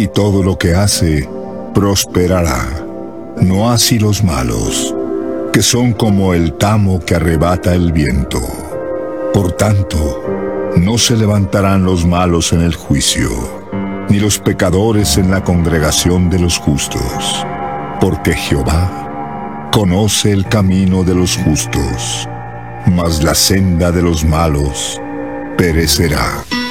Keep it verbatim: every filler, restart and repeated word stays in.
y todo lo que hace prosperará. No así los malos, que son como el tamo que arrebata el viento. Por tanto, no se levantarán los malos en el juicio, ni los pecadores en la congregación de los justos. Porque Jehová conoce el camino de los justos, mas la senda de los malos perecerá.